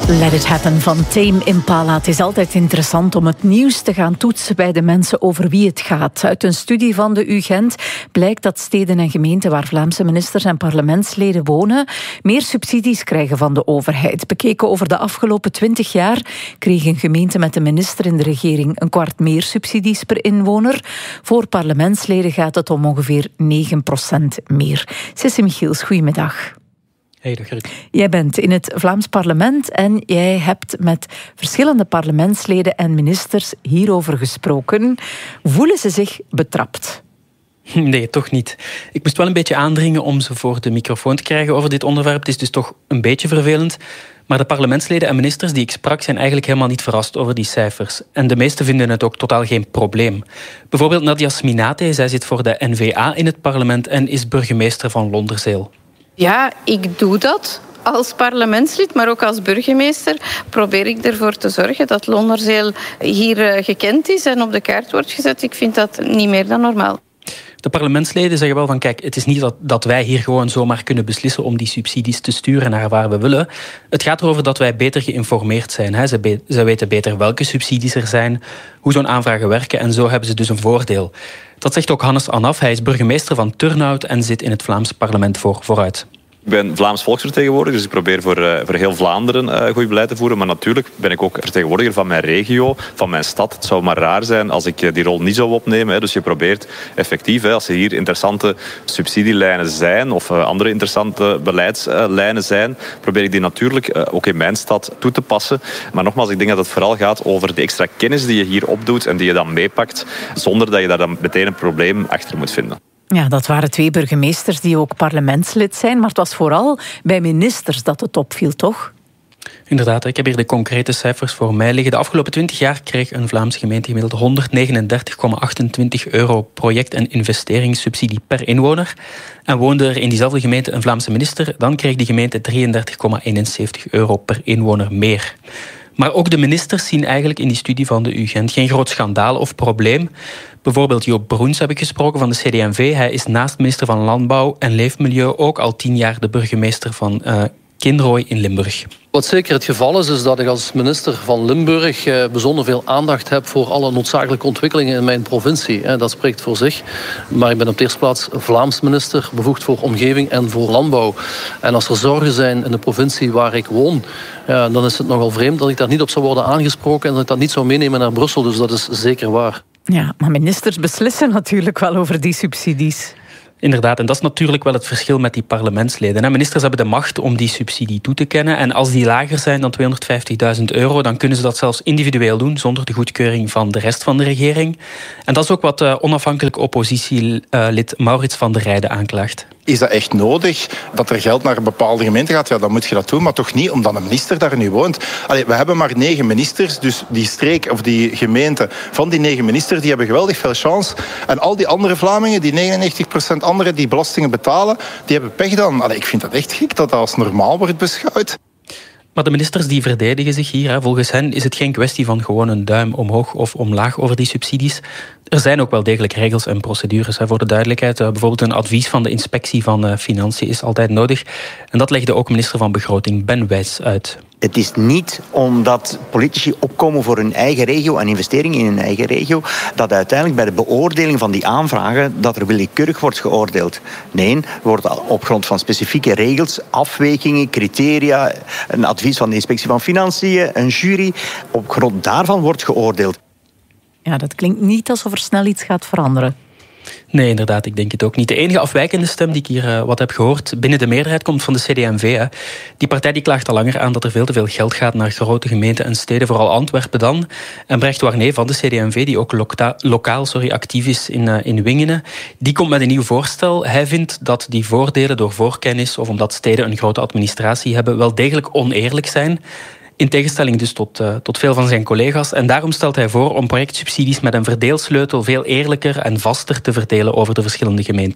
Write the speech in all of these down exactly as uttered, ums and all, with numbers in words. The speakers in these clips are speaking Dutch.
Let It Happen van Tame Impala. Het is altijd interessant om het nieuws te gaan toetsen bij de mensen over wie het gaat. Uit een studie van de U Gent blijkt dat steden en gemeenten waar Vlaamse ministers en parlementsleden wonen meer subsidies krijgen van de overheid. Bekeken over de afgelopen twintig jaar kreeg een gemeente met een minister in de regering een kwart meer subsidies per inwoner. Voor parlementsleden gaat het om ongeveer negen procent meer. Sisse Michiels, goedemiddag. Hey, dag Gerrit. Jij bent in het Vlaams parlement en jij hebt met verschillende parlementsleden en ministers hierover gesproken. Voelen ze zich betrapt? Nee, toch niet. Ik moest wel een beetje aandringen om ze voor de microfoon te krijgen over dit onderwerp. Het is dus toch een beetje vervelend. Maar de parlementsleden en ministers die ik sprak zijn eigenlijk helemaal niet verrast over die cijfers. En de meesten vinden het ook totaal geen probleem. Bijvoorbeeld Nadia Sminate, zij zit voor de N V A in het parlement en is burgemeester van Londerzeel. Ja, ik doe dat als parlementslid, maar ook als burgemeester probeer ik ervoor te zorgen dat Londerzeel hier gekend is en op de kaart wordt gezet. Ik vind dat niet meer dan normaal. De parlementsleden zeggen wel van kijk, het is niet dat, dat wij hier gewoon zomaar kunnen beslissen om die subsidies te sturen naar waar we willen. Het gaat erover dat wij beter geïnformeerd zijn. Hè. Ze, be- ze weten beter welke subsidies er zijn, hoe zo'n aanvragen werken en zo hebben ze dus een voordeel. Dat zegt ook Hannes Anaf. Hij is burgemeester van Turnhout en zit in het Vlaams parlement voor Vooruit. Ik ben Vlaams volksvertegenwoordiger, dus ik probeer voor, uh, voor heel Vlaanderen uh, goed beleid te voeren. Maar natuurlijk ben ik ook vertegenwoordiger van mijn regio, van mijn stad. Het zou maar raar zijn als ik die rol niet zou opnemen. Hè. Dus je probeert effectief, hè, als er hier interessante subsidielijnen zijn of uh, andere interessante beleidslijnen zijn, probeer ik die natuurlijk uh, ook in mijn stad toe te passen. Maar nogmaals, ik denk dat het vooral gaat over de extra kennis die je hier opdoet en die je dan meepakt, zonder dat je daar dan meteen een probleem achter moet vinden. Ja, dat waren twee burgemeesters die ook parlementslid zijn, maar het was vooral bij ministers dat het opviel, toch? Inderdaad, ik heb hier de concrete cijfers voor mij liggen. De afgelopen twintig jaar kreeg een Vlaamse gemeente gemiddeld honderdnegenendertig komma achtentwintig euro project- en investeringssubsidie per inwoner. En woonde er in diezelfde gemeente een Vlaamse minister, dan kreeg die gemeente drieëndertig komma eenenzeventig euro per inwoner meer. Maar ook de ministers zien eigenlijk in die studie van de U Gent geen groot schandaal of probleem. Bijvoorbeeld Joop Broens heb ik gesproken van de C D en V. Hij is naast minister van Landbouw en Leefmilieu ook al tien jaar de burgemeester van uh, Kinrooi in Limburg. Wat zeker het geval is, is dat ik als minister van Limburg bijzonder veel aandacht heb voor alle noodzakelijke ontwikkelingen in mijn provincie. Dat spreekt voor zich. Maar ik ben op de eerste plaats Vlaams minister, bevoegd voor omgeving en voor landbouw. En als er zorgen zijn in de provincie waar ik woon, ja, dan is het nogal vreemd dat ik daar niet op zou worden aangesproken en dat ik dat niet zou meenemen naar Brussel. Dus dat is zeker waar. Ja, maar ministers beslissen natuurlijk wel over die subsidies. Inderdaad, en dat is natuurlijk wel het verschil met die parlementsleden. Ministers hebben de macht om die subsidie toe te kennen. En als die lager zijn dan tweehonderdvijftigduizend euro, dan kunnen ze dat zelfs individueel doen, zonder de goedkeuring van de rest van de regering. En dat is ook wat uh, onafhankelijk oppositielid Maurits van der Rijden aanklaagt. Is dat echt nodig dat er geld naar een bepaalde gemeente gaat? Ja, dan moet je dat doen, maar toch niet omdat een minister daar nu woont. Allee, we hebben maar negen ministers, dus die streek of die gemeente van die negen ministers, die hebben geweldig veel chance. En al die andere Vlamingen, die negenennegentig procent anderen die belastingen betalen, die hebben pech dan. Allee, ik vind dat echt gek dat dat als normaal wordt beschouwd. Maar de ministers die verdedigen zich hier. Hè. Volgens hen is het geen kwestie van gewoon een duim omhoog of omlaag over die subsidies. Er zijn ook wel degelijk regels en procedures hè, voor de duidelijkheid. Uh, bijvoorbeeld een advies van de inspectie van uh, Financiën is altijd nodig. En dat legde ook minister van Begroting Ben Wijs uit. Het is niet omdat politici opkomen voor hun eigen regio en investeringen in hun eigen regio, dat uiteindelijk bij de beoordeling van die aanvragen dat er willekeurig wordt geoordeeld. Nee, er wordt op grond van specifieke regels, afwegingen, criteria, een advies van de inspectie van Financiën, een jury, op grond daarvan wordt geoordeeld. Ja, dat klinkt niet alsof er snel iets gaat veranderen. Nee, inderdaad, ik denk het ook niet. De enige afwijkende stem die ik hier uh, wat heb gehoord binnen de meerderheid komt van de C D en V. Hè. Die partij die klaagt al langer aan dat er veel te veel geld gaat naar grote gemeenten en steden, vooral Antwerpen dan. En Brecht Warnet van de C D en V, die ook loka- lokaal sorry, actief is in, uh, in Wingenen, die komt met een nieuw voorstel. Hij vindt dat die voordelen door voorkennis of omdat steden een grote administratie hebben wel degelijk oneerlijk zijn. In tegenstelling dus tot, uh, tot veel van zijn collega's. En daarom stelt hij voor om projectsubsidies met een verdeelsleutel veel eerlijker en vaster te verdelen over de verschillende gemeenten.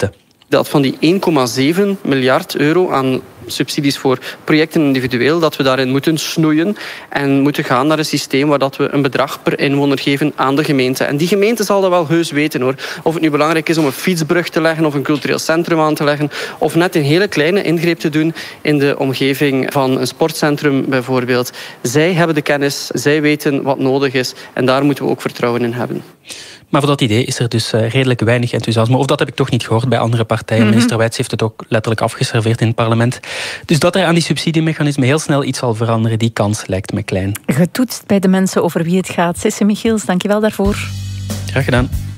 dat van die één komma zeven miljard euro aan subsidies voor projecten individueel, dat we daarin moeten snoeien en moeten gaan naar een systeem waar dat we een bedrag per inwoner geven aan de gemeente. En die gemeente zal dat wel heus weten, hoor. Of het nu belangrijk is om een fietsbrug te leggen of een cultureel centrum aan te leggen, of net een hele kleine ingreep te doen in de omgeving van een sportcentrum bijvoorbeeld. Zij hebben de kennis, zij weten wat nodig is en daar moeten we ook vertrouwen in hebben. Maar voor dat idee is er dus redelijk weinig enthousiasme. Of dat heb ik toch niet gehoord bij andere partijen. Mm-hmm. Minister Wijts heeft het ook letterlijk afgeserveerd in het parlement. Dus dat er aan die subsidiemechanisme heel snel iets zal veranderen, die kans lijkt me klein. Getoetst bij de mensen over wie het gaat. Sisse Michiels, dankjewel daarvoor. Graag gedaan.